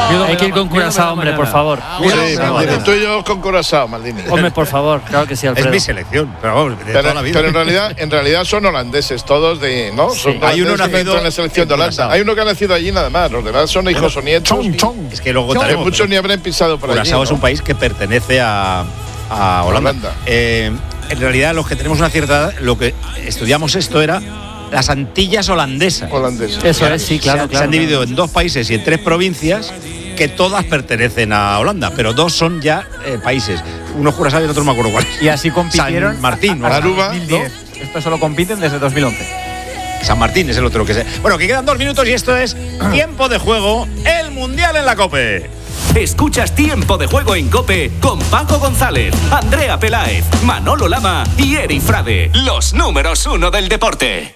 Hay que ir con Curazao, hombre, por favor. Sí, Maldini, tú y yo con Curazao, Maldini. Hombre, por favor, claro que sí, Alfredo. Es mi selección, pero vamos, de toda la vida. Pero en realidad son holandeses todos, ¿no? Sí. Son Hay uno nacido en la selección de Holanda. Curazao. Hay uno que ha nacido allí nada más. Los demás son hijos o nietos. Es que luego Que muchos ni habrán pisado por allí. Curazao es un país que pertenece a Holanda. En realidad, los que tenemos una cierta edad, lo que estudiamos esto era las Antillas holandesas. Eso es, sí, claro. Se han dividido en 2 países y en 3 provincias que todas pertenecen a Holanda, pero 2 son ya países. Uno es Curazao y el otro no me acuerdo cuál. Y así compitieron. San Martín, Aruba, 2010. Esto solo compiten desde 2011. San Martín es el otro que sé. Bueno, que quedan 2 minutos y esto es Tiempo de Juego, el Mundial en la COPE. Escuchas Tiempo de Juego en COPE con Paco González, Andrea Peláez, Manolo Lama y Eri Frade, los números 1 del deporte.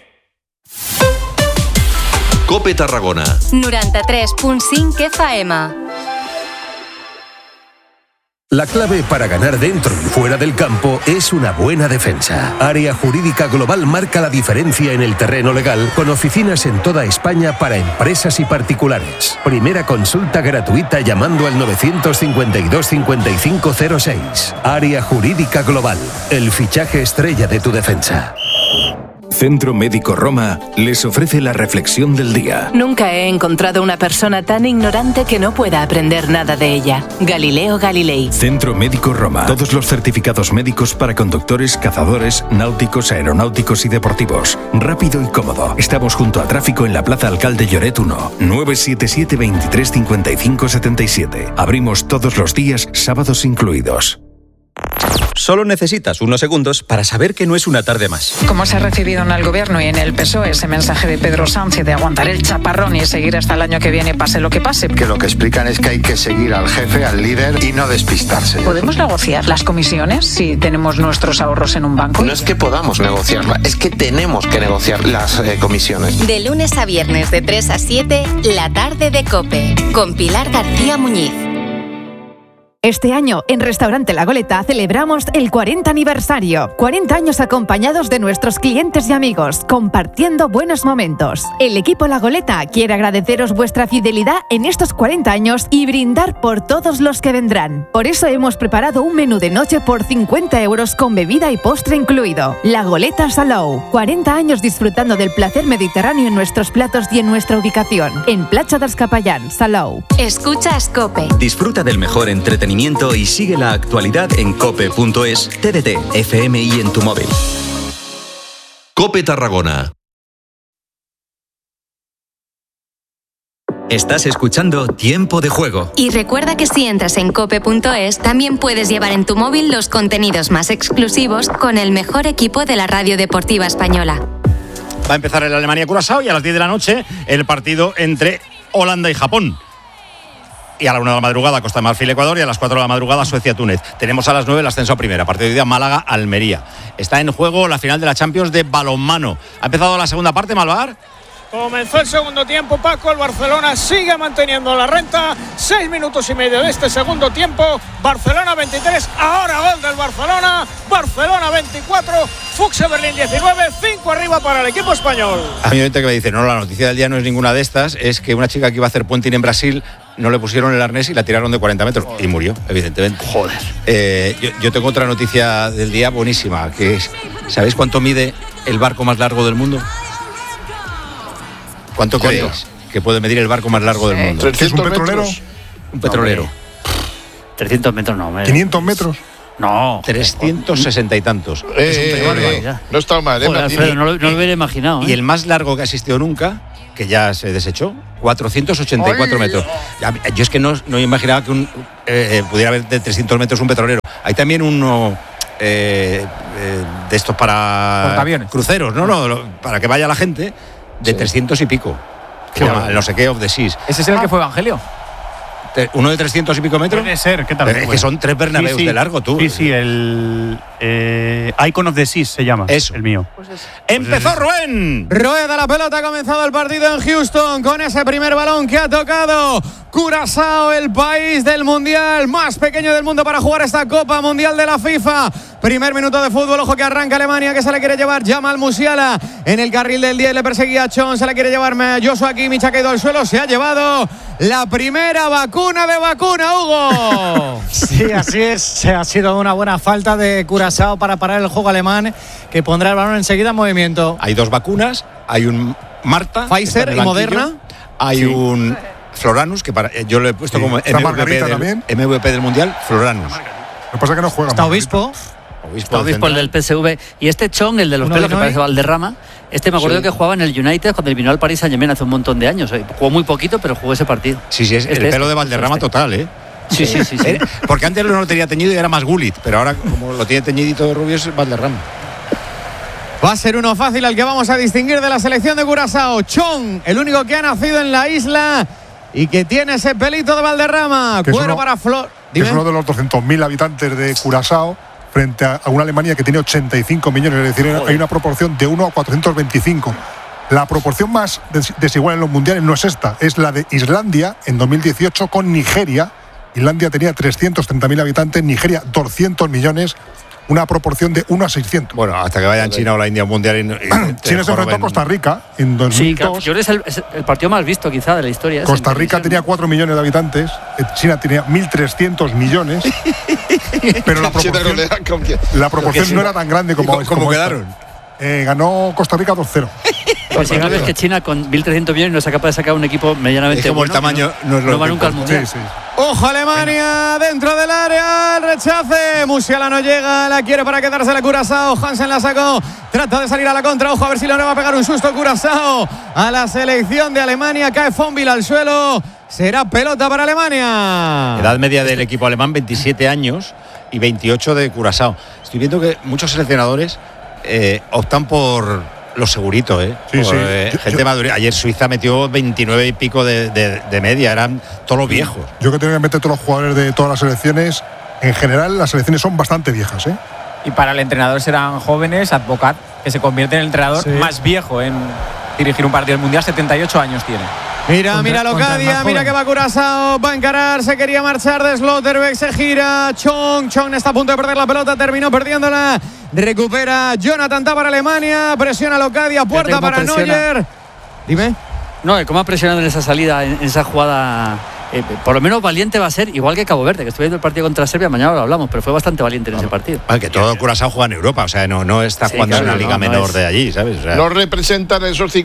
COPE Tarragona 93.5 FM. La clave para ganar dentro y fuera del campo es una buena defensa. Área Jurídica Global marca la diferencia en el terreno legal, con oficinas en toda España para empresas y particulares. Primera consulta gratuita llamando al 952 5506. Área Jurídica Global, el fichaje estrella de tu defensa. Centro Médico Roma les ofrece la reflexión del día. Nunca he encontrado una persona tan ignorante que no pueda aprender nada de ella. Galileo Galilei. Centro Médico Roma. Todos los certificados médicos para conductores, cazadores, náuticos, aeronáuticos y deportivos. Rápido y cómodo. Estamos junto a Tráfico en la Plaza Alcalde Lloret 1. 977 23 55 77. Abrimos todos los días, sábados incluidos. Solo necesitas unos segundos para saber que no es una tarde más. ¿Cómo se ha recibido en el gobierno y en el PSOE ese mensaje de Pedro Sánchez de aguantar el chaparrón y seguir hasta el año que viene, pase lo que pase? Que lo que explican es que hay que seguir al jefe, al líder y no despistarse. ¿Podemos negociar las comisiones si tenemos nuestros ahorros en un banco? No es que podamos negociarla, es que tenemos que negociar las comisiones. De lunes a viernes de 3 a 7, la tarde de COPE, con Pilar García Muñiz. Este año, en Restaurante La Goleta, celebramos el 40 aniversario. 40 años acompañados de nuestros clientes y amigos, compartiendo buenos momentos. El equipo La Goleta quiere agradeceros vuestra fidelidad en estos 40 años y brindar por todos los que vendrán. Por eso hemos preparado un menú de noche por 50 € con bebida y postre incluido. La Goleta Salou. 40 años disfrutando del placer mediterráneo en nuestros platos y en nuestra ubicación. En Platja dels Capellans, Salou. Escuchas COPE. Disfruta del mejor entretenimiento y sigue la actualidad en cope.es, TDT, FM y en tu móvil. COPE Tarragona. Estás escuchando Tiempo de Juego. Y recuerda que si entras en cope.es, también puedes llevar en tu móvil los contenidos más exclusivos con el mejor equipo de la radio deportiva española. Va a empezar el Alemania-Curazao y a las 10 de la noche el partido entre Holanda y Japón. Y a la 1 de la madrugada Costa de Marfil, Ecuador, y a las 4 de la madrugada Suecia-Túnez. Tenemos a las 9 el ascenso a primera, partido de día Málaga-Almería. Está en juego la final de la Champions de balonmano. Ha empezado la segunda parte, Malvar. Comenzó el segundo tiempo, Paco. El Barcelona sigue manteniendo la renta. 6 minutos y medio de este segundo tiempo. Barcelona 23, ahora gol del Barcelona. Barcelona 24, Fuchs Berlín 19, 5 arriba para el equipo español. A mí me dice, no, la noticia del día no es ninguna de estas, es que una chica que iba a hacer puenting en Brasil no le pusieron el arnés y la tiraron de 40 metros. Joder. Y murió, evidentemente. Joder. Yo tengo otra noticia del día buenísima, que es, ¿sabéis cuánto mide el barco más largo del mundo? ¿Cuánto creéis que puede medir el barco más largo del mundo? 300 ¿Es un petrolero? metros. Un petrolero. 300 metros no, hombre. 500 metros. No. 360 y tantos. No está mal, Joder, Alfredo, no lo hubiera imaginado. Y el más largo que ha existido nunca, que ya se desechó, 484 metros. Yo es que no imaginaba que pudiera haber de 300 metros un petrolero. Hay también uno de estos para cruceros, para que vaya la gente, de 300 y pico. Se llama el no sé qué of the Seas. ¿Ese es el que fue Evangelio? ¿Uno de 300 y pico metros? Puede ser, ¿qué tal? Es que son 3 Bernabéus de largo, tú. Sí, el Icon of the Seas se llama. Eso. El mío. ¡Empezó Rubén! Rueda la pelota, ha comenzado el partido en Houston con ese primer balón que ha tocado Curazao, el país del mundial más pequeño del mundo para jugar esta Copa Mundial de la FIFA. Primer minuto de fútbol, ojo que arranca Alemania, que se la quiere llevar Jamal Musiala en el carril del 10, le perseguía a Chon, se la quiere llevar Joshua Kimmich, ha caído al suelo, se ha llevado la primera vacuna de vacuna, Hugo. Sí, así es, ha sido una buena falta de Curazao para parar el juego alemán, que pondrá el balón enseguida en movimiento. Hay 2 vacunas, hay un Marta, Pfizer y Moderna. Hay un Floranus, que yo lo he puesto como MVP del Mundial, Floranus. Lo que pasa es que no juega. Está Obispo el del PSV. Y este Chong, el de los pelos, que parece Valderrama, me acuerdo que jugaba en el United cuando vino al Paris Saint-Germain hace un montón de años. Jugó muy poquito, pero jugó ese partido. Sí, es el pelo de Valderrama total, ¿eh? Sí. Porque antes no lo tenía teñido y era más Gullit, pero ahora como lo tiene teñidito de rubio es Valderrama. Va a ser uno fácil al que vamos a distinguir de la selección de Curazao. Chong, el único que ha nacido en la isla y que tiene ese pelito de Valderrama. Cuero para Flor. Es uno de los 200.000 habitantes de Curazao frente a una Alemania que tiene 85 millones. Es decir, hay una proporción de 1 a 425. La proporción más desigual en los mundiales no es esta, es la de Islandia en 2018 con Nigeria. Islandia tenía 330.000 habitantes, Nigeria 200 millones. Una proporción de 1 a 600. Bueno, hasta que vayan China o la India mundial. China se enfrentó a Costa Rica en 2002. Sí, claro, yo creo que es el partido más visto quizá de la historia. Costa Rica tenía 4 millones de habitantes, China tenía 1.300 millones. Pero la proporción no era tan grande como quedaron. Ganó Costa Rica 2-0. Pues si ves que China con 1.300 millones no es capaz de sacar un equipo medianamente es como bueno, el tamaño no va nunca al mundial. Sí. Ojo Alemania, dentro del área, el rechace, Musiala no llega, la quiere para quedarse la Curazao, Hansen la sacó, trata de salir a la contra, ojo a ver si le va a pegar un susto Curazao a la selección de Alemania, cae Fonville al suelo, será pelota para Alemania. Edad media del equipo alemán, 27 años y 28 de Curazao. Estoy viendo que muchos seleccionadores optan por los seguritos, gente madura. Ayer Suiza metió 29 y pico de media, eran todos los viejos. Yo que tengo que meter todos los jugadores de todas las selecciones, en general las selecciones son bastante viejas, Y para el entrenador serán jóvenes, Advocat, que se convierte en el entrenador más viejo en dirigir un partido del Mundial, 78 años tiene. Mira Locadia, mira que va Curazao, va a encarar, se quería marchar de Slotterbeck, se gira, Chong está a punto de perder la pelota, terminó perdiéndola, recupera Jonathan Tah para Alemania, presiona Locadia, puerta para Neuer. Dime. No, cómo ha presionado en esa salida, en esa jugada. Por lo menos valiente va a ser, igual que Cabo Verde, que estuve viendo el partido contra Serbia, mañana lo hablamos, pero fue bastante valiente en ese partido. Que todo Curazao juega en Europa, o sea, no está jugando en una liga menor de allí, ¿sabes? O sea, no representan esos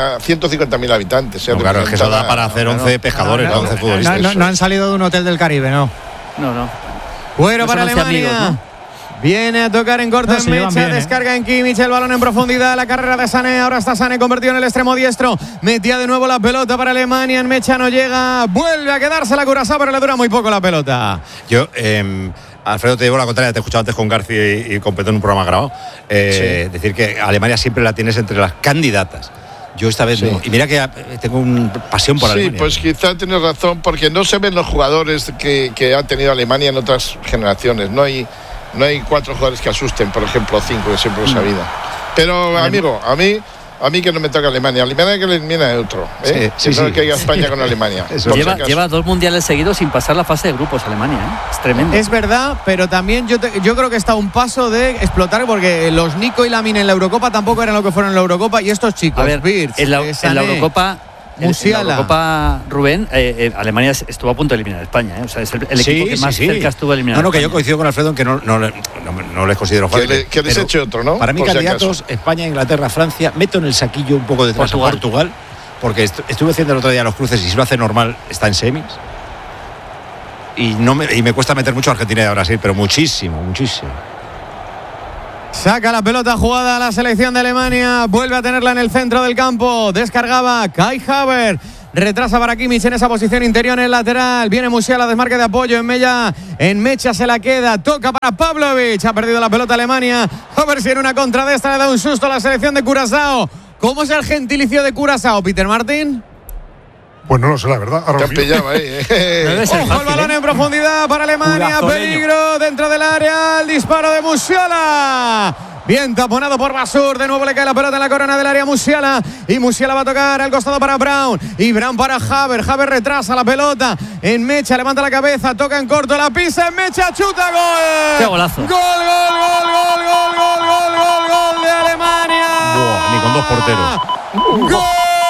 150.000 habitantes. Claro, es que eso da para hacer 11 pescadores, 11 futbolistas. No han salido de un hotel del Caribe, ¿no? No. Bueno, para Alemania. Amigos, ¿no? Viene a tocar en corto en Mecha, descarga en Kimmich, el balón en profundidad, la carrera de Sané, ahora está Sané convertido en el extremo diestro, metía de nuevo la pelota para Alemania, en Mecha no llega, vuelve a quedarse la Curazao, pero le dura muy poco la pelota. Yo, Alfredo, te digo la contraria, te he escuchado antes con García y con Petón en un programa grabado, decir que Alemania siempre la tienes entre las candidatas. Yo esta vez no. Y mira que tengo una pasión por Alemania. Sí, pues quizá tienes razón, porque no se ven los jugadores que ha tenido Alemania en otras generaciones, no hay 4 jugadores que asusten, por ejemplo 5, que siempre los ha habido. Pero amigo, a mí que no me toca Alemania que le elimina el otro, no que haya España con Alemania. Lleva 2 mundiales seguidos sin pasar la fase de grupos Alemania, es tremendo. Es verdad, pero también yo creo que está a un paso de explotar, porque los Nico y Lamine en la Eurocopa tampoco eran lo que fueron en la Eurocopa, y estos chicos, a ver, Wirtz, en la Eurocopa Musiala. En la Eurocopa, Rubén, Alemania estuvo a punto de eliminar a España, O sea, es el equipo que más cerca estuvo de eliminar. No, que yo coincido con Alfredo en que no les considero fáciles. Que les eche otro, ¿no? Para mí, candidatos, España, Inglaterra, Francia, meto en el saquillo un poco detrás a Portugal, porque estuve haciendo el otro día los cruces y si lo hace normal está en semis. Y me cuesta meter mucho a Argentina y a Brasil, pero muchísimo. Saca la pelota jugada a la selección de Alemania, vuelve a tenerla en el centro del campo, descargaba Kai Havertz, retrasa para Kimmich en esa posición interior en el lateral, viene Musiala, desmarque de apoyo en Mecha se la queda, toca para Pavlovic, ha perdido la pelota Alemania, a ver si en una contra de esta le da un susto a la selección de Curazao. ¿Cómo es el gentilicio de Curazao, Peter Martin? Pues no lo sé, la verdad. Te han pillado ahí. Ojo, el balón en profundidad para Alemania. Peligro dentro del área. El disparo de Musiala. Bien taponado por Basur. De nuevo le cae la pelota en la corona del área Musiala. Y Musiala va a tocar al costado para Brown. Y Brown para Haver. Haver retrasa la pelota en Mecha. Levanta la cabeza. Toca en corto. La pisa en Mecha. Chuta. Gol. ¡Qué golazo! Gol de Alemania. Buah, ni con dos porteros. ¡Gol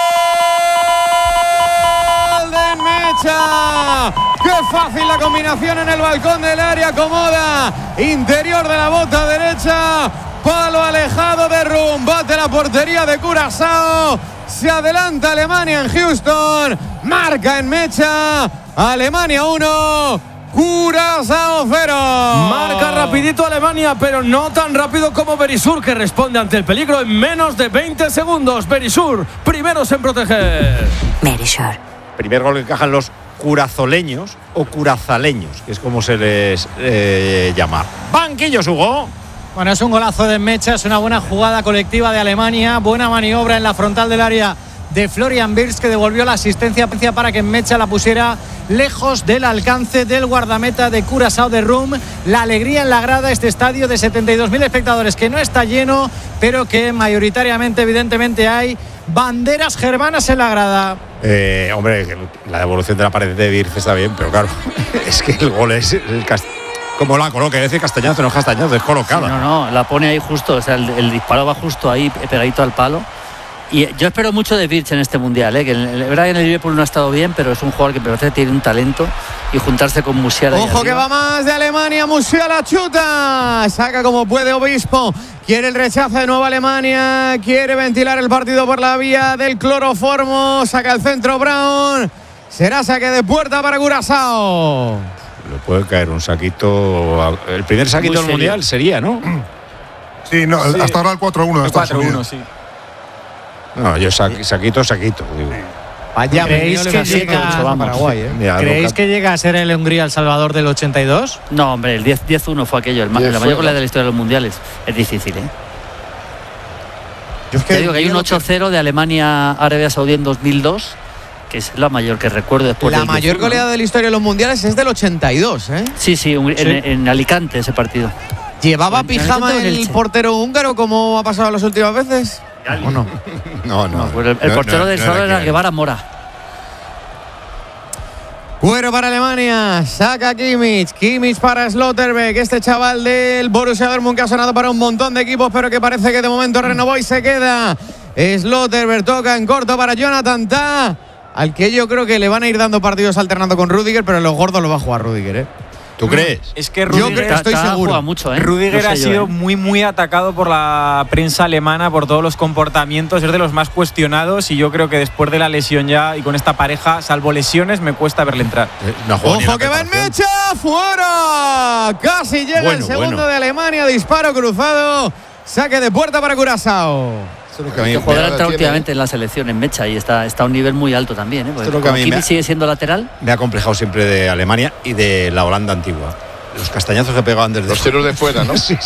de Mecha! ¡Qué fácil la combinación en el balcón del área! Acomoda interior de la bota derecha. Palo alejado de Rum. Bate la portería de Curazao. Se adelanta Alemania en Houston. Marca en Mecha. Alemania 1. Curazao 0. Marca rapidito Alemania, pero no tan rápido como Berisur, que responde ante el peligro en menos de 20 segundos. Berisur, primeros en proteger. Berisur. Primer gol que encajan los curazoleños o curazaleños, que es como se les llama. Banquillos, Hugo. Bueno, es un golazo de Mecha, es una buena jugada colectiva de Alemania, buena maniobra en la frontal del área de Florian Wirtz, que devolvió la asistencia para que Mecha la pusiera lejos del alcance del guardameta de Curazao de Rum. La alegría en la grada, este estadio de 72.000 espectadores que no está lleno, pero que mayoritariamente, evidentemente, hay banderas germanas en la grada. Hombre, la devolución de la pared de Wirtz está bien, pero claro, es que el gol es como la coloca, es decir, Castañazo, no es Castañazo, es colocada. Sí, no, la pone ahí justo, o sea, el disparo va justo ahí, pegadito al palo. Y yo espero mucho de Wirtz en este mundial, que es verdad que en el Liverpool no ha estado bien, pero es un jugador que me parece que tiene un talento, y juntarse con Musiala. Ojo que va más de Alemania. Musiala chuta, saca como puede Obispo, quiere el rechazo de nuevo Alemania, quiere ventilar el partido por la vía del cloroformo, saca el centro Brown, será saque de puerta para Curazao. Le puede caer un saquito, el primer saquito del mundial sería, ¿no? Sí, no, sí. Hasta ahora el 4-1 de Estados Unidos. Sí. No, yo saquito, digo. Vaya, ¿creéis que llega Paraguay, ¿Creéis que llega a ser el Hungría El Salvador del 82? No, hombre, el 10-1 fue aquello, la mayor goleada de la historia de los mundiales. Es difícil, Yo te digo que hay un 8-0 de Alemania Arabia Saudí en 2002, que es la mayor que recuerdo después. La mayor goleada de la historia de los mundiales es del 82, Sí, en Alicante ese partido. ¿Llevaba pijama el portero húngaro como ha pasado las últimas veces? ¿O no? No. Pues el portero del Salvador era Guevara Mora. Cuero para Alemania, saca Kimmich para Slotterbeck, este chaval del Borussia Dortmund que ha sonado para un montón de equipos, pero que parece que de momento renovó y se queda. Slotterbeck toca en corto para Jonathan Tah, al que yo creo que le van a ir dando partidos alternando con Rudiger, pero en los gordos lo va a jugar Rudiger, ¿Tú crees? Es que Rudiger, estoy seguro. Mucho, Rudiger ha sido muy atacado por la prensa alemana por todos los comportamientos, es de los más cuestionados, y yo creo que después de la lesión ya y con esta pareja, salvo lesiones, me cuesta verle entrar. Ojo que va en Mecha, fuera. Casi llega el segundo de Alemania, disparo cruzado, saque de puerta para Curazao. Que jugador ha entrado últimamente en la selección en Mecha y está a un nivel muy alto también. Kimmich sigue siendo lateral. Me ha complejado siempre de Alemania y de la Holanda antigua. Los castañazos que pegaban desde los tiros de fuera, ¿no? Sí.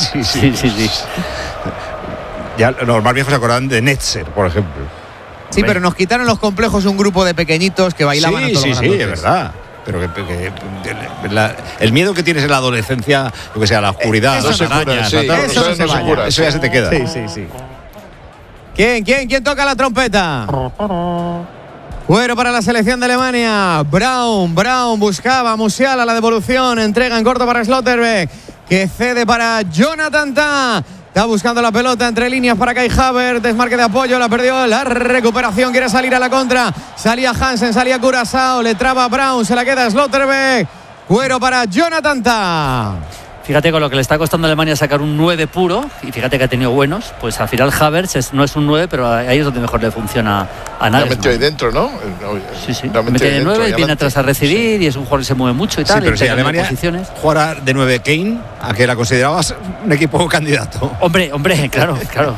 Ya los más viejos se acordaban de Netzer, por ejemplo. Sí, pero nos quitaron los complejos un grupo de pequeñitos que bailaban a todos los es verdad. Pero el miedo que tienes en la adolescencia, lo que sea, la oscuridad, las arañas, eso ya se te queda. Sí. ¿Quién toca la trompeta? Cuero para la selección de Alemania. Brown buscaba a Musiala, la devolución, entrega en corto para Slotterbeck, que cede para Jonathan Tah. Está buscando la pelota entre líneas para Kai Havertz, desmarque de apoyo, la perdió, la recuperación, quiere salir a la contra. Salía Hansen, salía Curazao, le traba Brown, se la queda Slotterbeck. Cuero para Jonathan Tah. Fíjate con lo que le está costando a Alemania sacar un 9 puro, y fíjate que ha tenido buenos, pues al final Havertz no es un 9, pero ahí es donde mejor le funciona a Nagelsmann. Lo metió ahí dentro, ¿no? Sí. Mete de 9 y viene atrás a recibir, y es un jugador que se mueve mucho y tal. Sí, pero si Alemania jugara de 9 Kane, ¿a qué la considerabas un equipo candidato? Hombre, claro.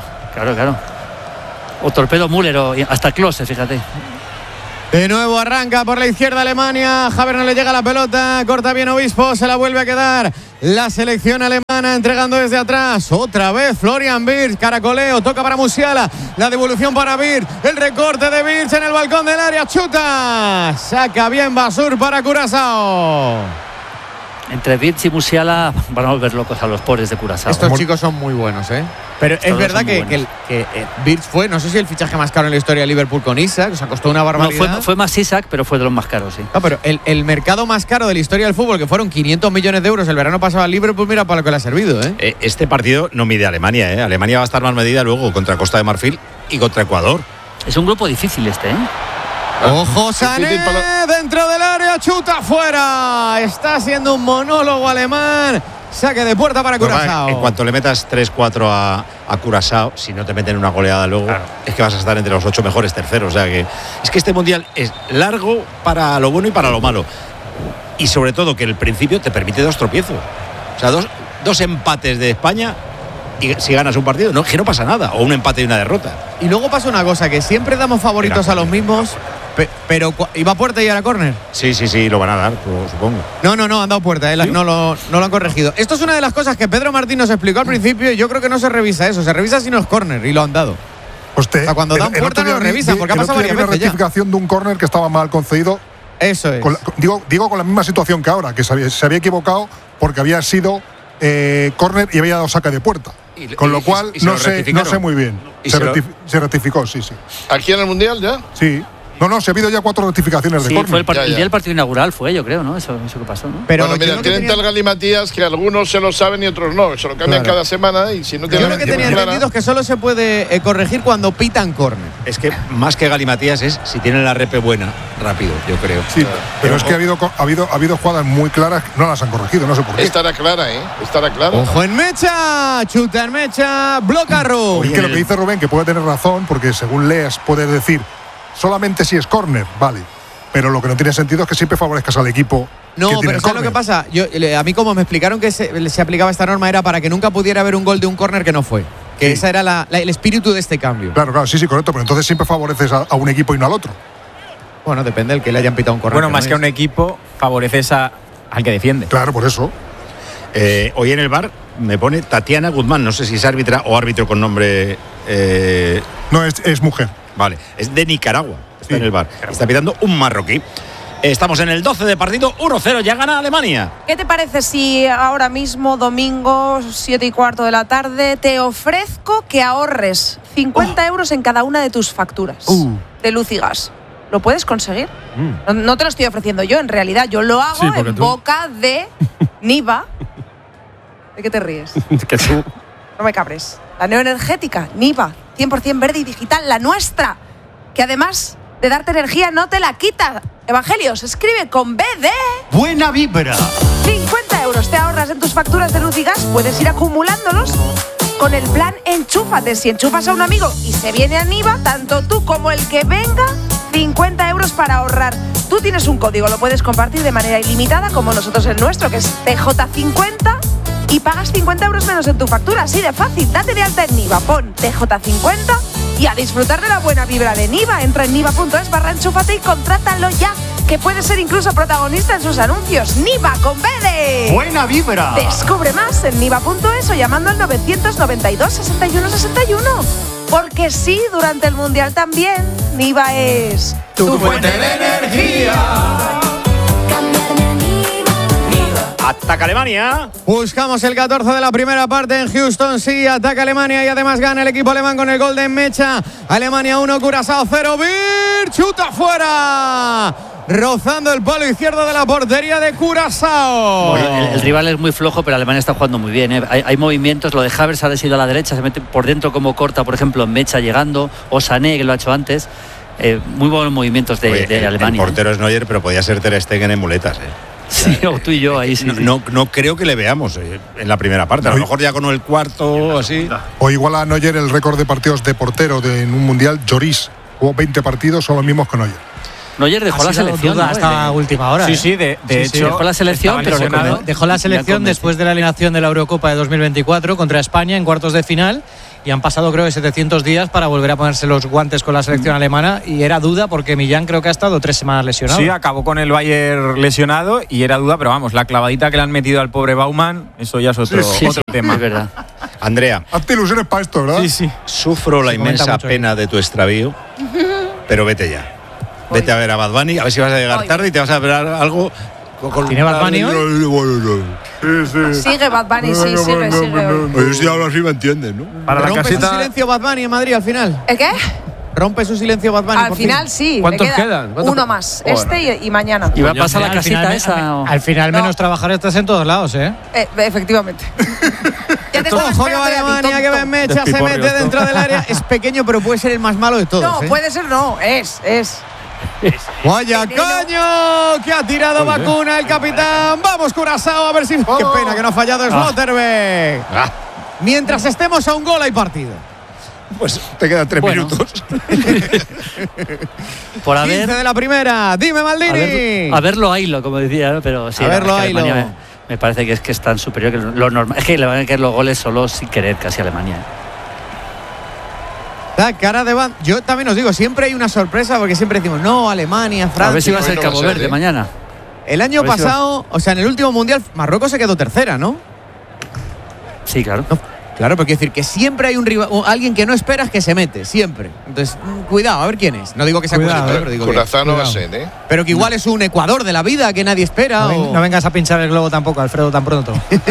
O Torpedo Müller o hasta Klose, fíjate. De nuevo arranca por la izquierda Alemania. Havertz no le llega la pelota. Corta bien Obispo. Se la vuelve a quedar la selección alemana, entregando desde atrás. Otra vez Florian Wirtz. Caracoleo. Toca para Musiala. La devolución para Wirtz. El recorte de Wirtz en el balcón del área. Chuta. Saca bien Basur para Curazao. Entre Virch y Musiala van a volver locos a los pobres de Curazao. Estos chicos son muy buenos, ¿eh? Pero es verdad que Virch fue, no sé si el fichaje más caro en la historia de Liverpool con Isak, o sea, costó una barbaridad. No, fue más Isak, pero fue de los más caros, sí. No, pero el mercado más caro de la historia del fútbol, que fueron 500 millones de euros el verano pasado a Liverpool, mira para lo que le ha servido, ¿eh? Este partido no mide a Alemania, ¿eh? Alemania va a estar más medida luego contra Costa de Marfil y contra Ecuador. Es un grupo difícil este, ¿eh? Ojo, Sané dentro del área, chuta fuera. Está haciendo un monólogo alemán. Saque de puerta para Curazao. En cuanto le metas 3-4 a Curazao, si no te meten una goleada luego, es que vas a estar entre los 8 mejores terceros. O sea que es que este mundial es largo para lo bueno y para lo malo. Y sobre todo que el principio te permite 2 tropiezos. O sea, dos empates de España. Y si ganas un partido, no, que no pasa nada. O un empate y una derrota. Y luego pasa una cosa, que siempre damos favoritos a los mismos, pero ¿iba a puerta y era córner? Sí, lo van a dar, supongo. No, han dado puerta, ¿sí? no lo han corregido. Esto es una de las cosas que Pedro Martín nos explicó al principio y yo creo que no se revisa eso, se revisa si no es córner y lo han dado. O sea, cuando dan puerta no lo revisan, porque ha pasado varias veces. Una rectificación de un córner que estaba mal concedido. Eso es. Digo con la misma situación que ahora, que se había equivocado porque había sido córner y había dado saque de puerta. Con lo cual no sé muy bien. Se rectificó, sí. ¿Aquí en el Mundial ya? Sí. No, se ha habido ya 4 rectificaciones de córner. Fue el día del partido inaugural fue, yo creo, ¿no? Eso que pasó, ¿no? Pero bueno, mira, tienen tal galimatías que algunos se lo saben y otros no. Se lo cambian cada semana y si no tienen... Yo lo que tenía entendido es que solo se puede corregir cuando pitan córner. Es que más que galimatías es si tienen la repe buena, rápido, yo creo. Sí, pero es que ha habido jugadas muy claras, no las han corregido, no sé por qué. Estará clara. Ojo en mecha, chuta en mecha, bloca Ru. Es que lo que dice Rubén, que puede tener razón, porque según leas puedes decir solamente si es córner, vale. Pero lo que no tiene sentido es que siempre favorezcas al equipo. No, pero ¿sabes lo que pasa? A mí como me explicaron que se aplicaba esta norma era para que nunca pudiera haber un gol de un córner que no fue. Que esa era el espíritu de este cambio. Claro, sí, correcto. Pero entonces siempre favoreces a un equipo y no al otro. Bueno, depende del que le hayan pitado un córner. Bueno, más que a un equipo, favoreces al que defiende. Claro, por eso. Hoy en el bar me pone Tatiana Guzmán. No sé si es árbitra o árbitro con nombre... No, es mujer. Vale, es de Nicaragua, está en el bar. Está pitando un marroquí. Estamos en el 12 de partido, 1-0, ya gana Alemania. ¿Qué te parece si ahora mismo, domingo, 7:15 de la tarde, te ofrezco que ahorres 50 euros en cada una de tus facturas de luz y gas? ¿Lo puedes conseguir? No te lo estoy ofreciendo yo, en realidad. Yo lo hago en boca de Niva. ¿De qué te ríes? Que tú... No me cabres. La neoenergética, Niva, 100% verde y digital, la nuestra, que además de darte energía no te la quita. Evangelios, escribe con B de... Buena vibra. 50 euros te ahorras en tus facturas de luz y gas, puedes ir acumulándolos con el plan Enchúfate. Si enchufas a un amigo y se viene a Niva, tanto tú como el que venga, 50 euros para ahorrar. Tú tienes un código, lo puedes compartir de manera ilimitada, como nosotros el nuestro, que es TJ50, y pagas 50 euros menos en tu factura. Así de fácil. Date de alta en Niva, pon TJ50 y a disfrutar de la buena vibra de Niva. Entra en niva.es/enchúfate y contrátalo ya, que puede ser incluso protagonista en sus anuncios. Niva con B de... Buena vibra. Descubre más en niva.es o llamando al 992 61 61. Porque sí, durante el Mundial también, Niva es... tu fuente de energía. Ataca Alemania. Buscamos el 14 de la primera parte en Houston. Sí, ataca Alemania y además gana el equipo alemán con el gol de Mecha. Alemania 1, Curazao 0. Vir, chuta fuera. Rozando el palo izquierdo de la portería de Curazao. Bueno, el rival es muy flojo, pero Alemania está jugando muy bien, ¿eh? Hay movimientos. Lo de Havertz ha sido a la derecha, se mete por dentro como corta, por ejemplo, Mecha llegando, o Sané, que lo ha hecho antes. Muy buenos movimientos de Alemania. El portero es Neuer, pero podía ser Ter Stegen en muletas, Sí, o tú y yo ahí sí. No creo que le veamos en la primera parte. A lo mejor ya con el cuarto así. O igual a Neuer el récord de partidos de portero en un mundial. Lloris jugó 20 partidos, son los mismos que Neuer. Neuer dejó la selección hasta última hora. Sí, de hecho dejó la selección, pero dejó la selección después de la eliminación de la Eurocopa de 2024 contra España en cuartos de final. Y han pasado, creo, 700 días para volver a ponerse los guantes con la selección alemana. Y era duda porque Millán creo que ha estado 3 semanas lesionado. Sí, acabó con el Bayern lesionado y era duda, pero vamos, la clavadita que le han metido al pobre Baumann, eso ya es otro tema. Es verdad. Andrea. Hazte ilusiones para esto, ¿verdad? Sí. Sufro la inmensa pena de tu extravío, pero vete ya. Vete a ver a Bad Bunny, a ver si vas a llegar tarde y te vas a ver algo ¿Tiene Bad Bunny hoy? Sigue Bad Bunny, sí, sigue. Oye, si hablo así me entiendes, ¿no? ¿Rompe su silencio Bad Bunny en Madrid al final? ¿El qué? ¿Rompe su silencio Bad Bunny? Al final sí. ¿Cuántos le quedan? Uno más, y mañana. ¿Y va a pasar la casita final, esa? Al final menos trabajar estás en todos lados, ¿eh? Efectivamente. Ya te Ojo que Alemania, que Benmecha se mete dentro del área. Es pequeño, pero puede ser el más malo de todos. No, puede ser, no. Es. ¡Vaya coño! Que ha tirado vacuna el capitán. Vamos, Curazao, a ver si. Qué pena que no ha fallado Slotterbeck. Mientras estemos a un gol hay partido. Pues te quedan 3 minutos. Por haber 15 de la primera. Dime, Maldini. A verlo Ailo, como decía, ¿no? Pero sí. A verlo Ailo. Me parece que es tan superior que lo normal. Es que le van a caer los goles solo sin querer casi a Alemania. La cara de Van. Yo también os digo, siempre hay una sorpresa porque siempre decimos, no, Alemania, Francia. A ver si va a ser Cabo Verde mañana. El año pasado, o sea, en el último mundial, Marruecos se quedó tercera, ¿no? Sí, claro. No, claro, pero quiero decir que siempre hay un rival, alguien que no esperas que se mete, siempre. Entonces, cuidado, a ver quién es. No digo que sea Curazao, pero digo Curazao no va a ser, ¿eh? Pero que igual es un Ecuador de la vida que nadie espera. No vengas a pinchar el globo tampoco, Alfredo, tan pronto.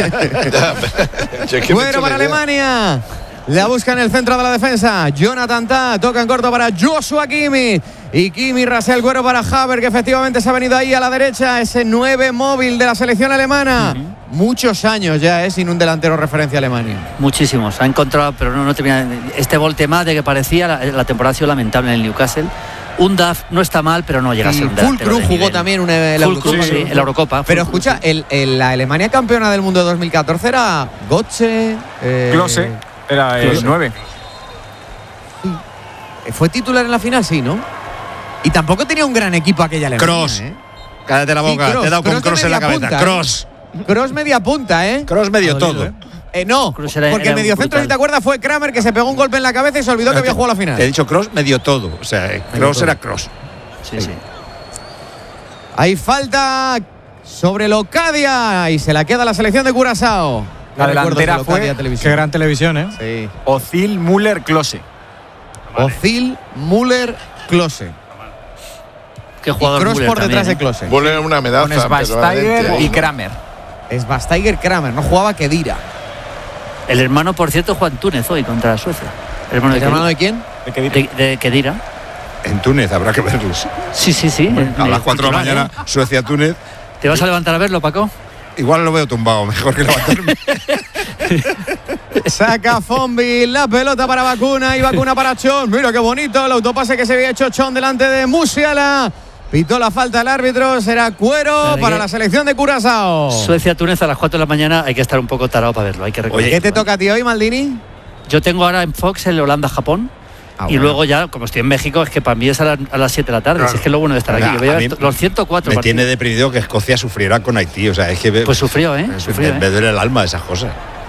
Bueno para Alemania. La busca en el centro de la defensa. Jonathan Tah toca en corto para Joshua Kimmich. Y Kimmich rasea el cuero para Havertz, que efectivamente se ha venido ahí a la derecha. Ese 9 móvil de la selección alemana. Muchos años ya, sin un delantero referencia a Alemania. Muchísimos. Ha encontrado, pero no termina. Este volte-más de que parecía la temporada ha sido lamentable en el Newcastle. Un DAF no está mal, pero no llega a ser un delantero. Fulkrug jugó también la Eurocopa. Sí, la Eurocopa. Pero escucha, la Alemania campeona del mundo de 2014 era Götze. Klose. Era el 9. Fue titular en la final, sí, ¿no? Y tampoco tenía un gran equipo aquella Alemania. Kroos. Cállate la boca, te he dado con Kroos en la cabeza. Kroos. Kroos media punta, ¿eh? Kroos medio todo. No, porque el mediocentro, si te acuerdas, fue Kramer, que se pegó un golpe en la cabeza y se olvidó que había jugado la final. Te he dicho Kroos medio todo. O sea, Kroos era Kroos. Sí. Hay falta sobre Locadia y se la queda la selección de Curazao. La delantera fue. Qué gran televisión, ¿eh? Sí. Özil, Müller, Klose. Özil, Müller, Klose. Qué jugador. Kroos por detrás de Klose. Vuelve una medalla. Con Schweinsteiger y Kramer. Schweinsteiger, no jugaba Kedira. El hermano, por cierto, Juan Túnez hoy contra Suecia. ¿El hermano de quién? De Kedira. En Túnez habrá que verlos. Sí. A las 4 de la mañana, Suecia-Túnez. ¿Te vas a levantar a verlo, Paco? Igual lo veo tumbado, mejor que levantarme. Saca Fombi, la pelota para Vacuna y Vacuna para Chon. Mira qué bonito el autopase que se había hecho Chon delante de Musiala. Pitó la falta el árbitro, será cuero para la selección de Curazao. Suecia-Túnez a las 4 de la mañana, hay que estar un poco tarado para verlo, hay que recordar. ¿Qué te toca a ti hoy, Maldini? Yo tengo ahora en Fox el Holanda-Japón. Y luego ya, como estoy en México, es que para mí es a las 7 de la tarde. Claro. Es que es lo bueno de estar aquí. Yo voy a ver los 104 me partidos. Tiene deprimido que Escocia sufriera con Haití. O sea, es que pues sufrió, ¿eh? Me duele el alma de esas cosas.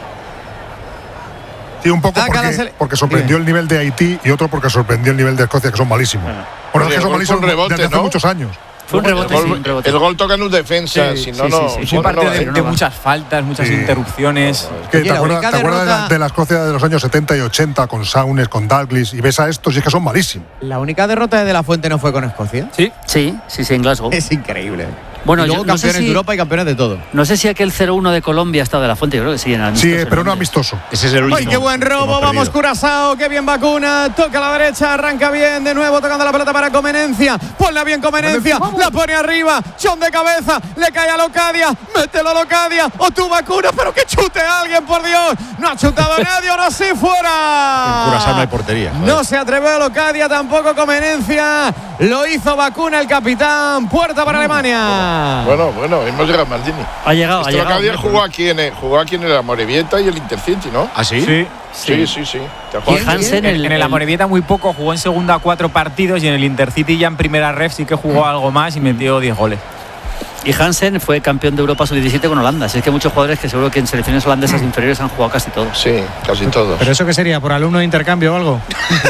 Sí, un poco porque sorprendió el nivel de Haití y otro porque sorprendió el nivel de Escocia, que son malísimos. Bueno, es que son malísimos desde hace muchos años. Fue un rebote, el gol toca en un defensa, si no, no. Fue un partido de muchas faltas, muchas interrupciones. ¿Te acuerdas de la Escocia de los años 70 y 80 con Saunes, con Dalglish? Y ves a estos y es que son malísimos. ¿La única derrota de La Fuente no fue con Escocia? Sí, en Glasgow. Es increíble. Bueno, y luego campeones de Europa y campeones de todo. No sé si aquel 0-1 de Colombia ha estado de La Fuente, yo creo que sí, en amistoso. Sí, pero no amistoso. Ese es el último. ¡Ay, qué buen robo! Vamos, Curazao, qué bien Vacuna. Toca a la derecha, arranca bien, de nuevo tocando la pelota para Comenencia. Ponla bien Comenencia, la pone arriba, Chon de cabeza, le cae a Locadia, mételo a Locadia, o tu Vacuna, pero que chute a alguien, por Dios. No ha chutado nadie, ahora sí fuera. En Curazao no hay portería. No se atrevió a Locadia, tampoco Comenencia. Lo hizo Vacuna, el capitán. Puerta para Alemania. Bueno, hemos llegado a Maldini. Ha llegado. Locadia jugó aquí en el Amorebieta y el Intercity, ¿no? ¿Ah, sí? Sí. Y Hansen en el Amorebieta muy poco, jugó en segunda 4 partidos y en el Intercity ya en primera ref sí que jugó algo más y metió 10 goles. Y Hansen fue campeón de Europa sub-17 con Holanda. Así es que muchos jugadores que seguro que en selecciones holandesas inferiores han jugado casi todos. Sí, casi todos. ¿Pero eso qué sería? ¿Por alumno de intercambio o algo?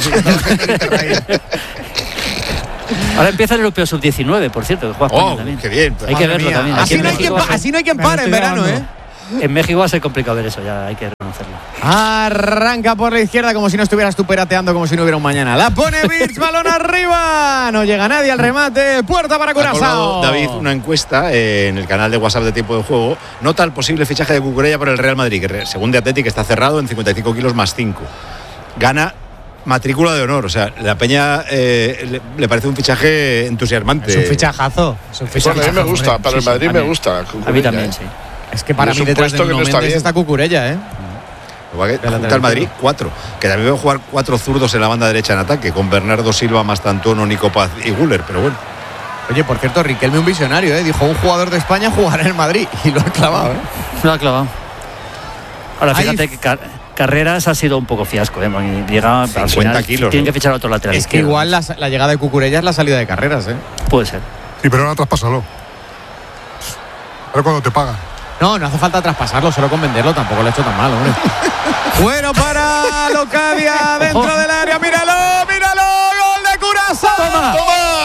Ahora empieza el Europeo Sub-19, por cierto, que juega España también. Qué bien. Hay que verlo también. Así no hay quien pare en verano, ¿eh? En México va a ser complicado ver eso, ya hay que reconocerlo. Arranca por la izquierda como si no estuvieras tú perateando, como si no hubiera un mañana. La pone Birch, balón arriba. No llega nadie al remate. Puerta para Curazao. David, una encuesta en el canal de WhatsApp de Tiempo de Juego. Nota el posible fichaje de Cucurella por el Real Madrid, que según The Athletic está cerrado en 55 kilos más 5. Gana matrícula de honor. O sea, la Peña le parece un fichaje entusiasmante. Es un fichajazo. Bueno, a mí me gusta, para el Madrid me gusta. A mí también, sí. Es que para mí detrás de Nuno Mendes está Cucurella, ¿eh? Junta al Madrid 4, que también veo jugar 4 zurdos en la banda derecha en ataque, con Bernardo Silva, Mastantuono, Nico Paz y Güler, pero bueno. Oye, por cierto, Riquelme un visionario, ¿eh? Dijo, un jugador de España jugará en el Madrid, y lo ha clavado, ¿eh? Lo ha clavado. Ahora, fíjate que Carreras ha sido un poco fiasco, ¿eh? Llega 50 kilos. Tienen que fichar a otro lateral. Es que igual la llegada de Cucurella es la salida de Carreras, ¿eh? Puede ser. Sí, pero ahora traspásalo. Ahora cuando te pagan. No hace falta traspasarlo, solo con venderlo tampoco lo ha hecho tan mal, hombre. Bueno para Locadia dentro del área, míralo, gol de Curazao. Toma.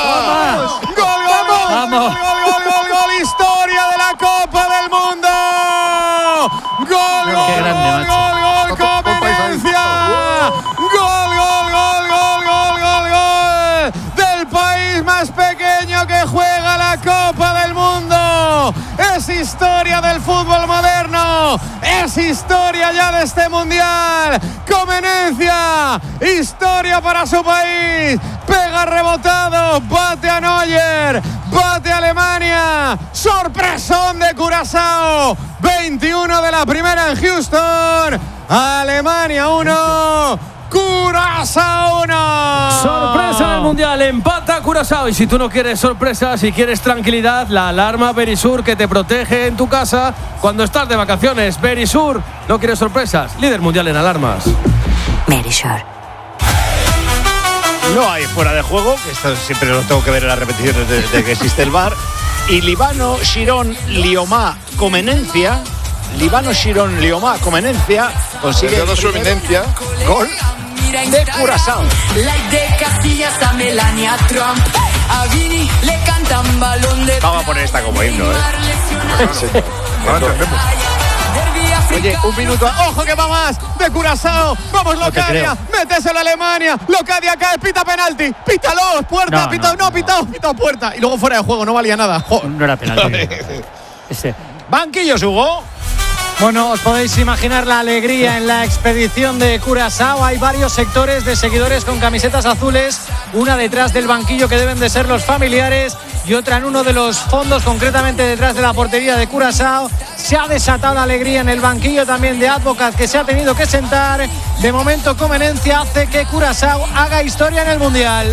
Gol, historia de la Copa del Mundo. Gol, Comenencia. Gol del país más pequeño que juega la Copa del Mundo. Es historia del fútbol moderno, es historia ya de este mundial. Comenencia, historia para su país. Pega rebotado, bate a Neuer, bate a Alemania. Sorpresón de Curazao. 21 de la primera en Houston. Alemania 1. Curazao 1. Sorpresa en el Mundial, empata Curazao. Y si tú no quieres sorpresa, si quieres tranquilidad, la alarma Verisur que te protege en tu casa cuando estás de vacaciones. Verisur, no quieres sorpresas, líder mundial en alarmas. Verisur. No hay fuera de juego, que esto siempre lo tengo que ver en las repeticiones desde que existe el VAR. Y Líbano Shiron Liomá Comenencia. Líbano Shiron Liomá Comenencia consigue su eminencia gol de Curazao. Vamos a poner esta como himno, Oye, un minuto. ¡Ojo que va más! De Curazao. Vamos, Locadia. Méteselo a Alemania. Locadia cae, pita penalti. Pítalo. Puerta. Pitado puerta. Y luego fuera de juego. No valía nada. No era penalti. Banquillos, Hugo. Bueno, os podéis imaginar la alegría en la expedición de Curazao. Hay varios sectores de seguidores con camisetas azules, una detrás del banquillo que deben de ser los familiares y otra en uno de los fondos, concretamente detrás de la portería de Curazao. Se ha desatado la alegría en el banquillo también de Advocat, que se ha tenido que sentar. De momento, Comenencia hace que Curazao haga historia en el Mundial.